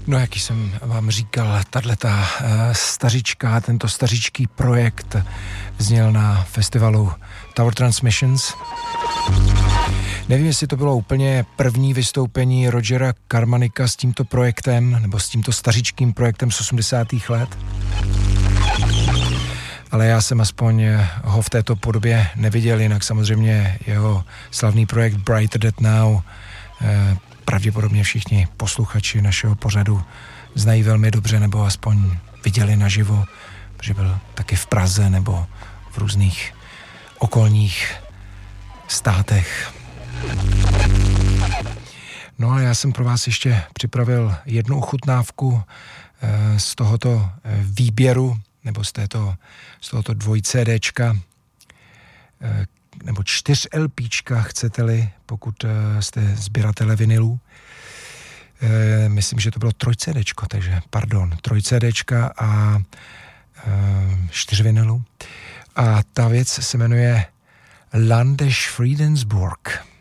No, jak jsem vám říkal, tento stařičký projekt vzněl na festivalu Tower Transmissions. Nevím, jestli to bylo úplně první vystoupení Rogera Carmanicka s tímto projektem, nebo s tímto stařičkým projektem z 80. let. Ale já jsem aspoň ho v této podobě neviděl, jinak samozřejmě jeho slavný projekt Brighter Than Now pravděpodobně všichni posluchači našeho pořadu znají velmi dobře, nebo aspoň viděli naživo, protože byl taky v Praze nebo v různých okolních státech. No a já jsem pro vás ještě připravil jednu ochutnávku z tohoto výběru, nebo z tohoto 2 CDčka, nebo 4 LPčka, chcete-li, pokud jste sběratele vinilů. Myslím, že to bylo 3 CDčko, takže pardon, 3 CDčka a 4 vinilů. A ta věc se jmenuje Landes Friedensburg.